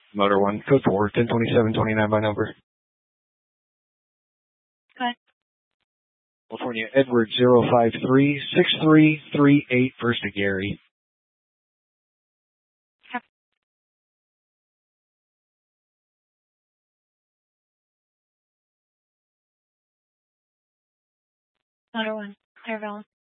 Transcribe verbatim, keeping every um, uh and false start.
Motor one, code four, ten twenty-seven twenty-nine by number. Okay. California Edward zero five three six three three eight, first to Gary. Okay. Motor one, clear valve.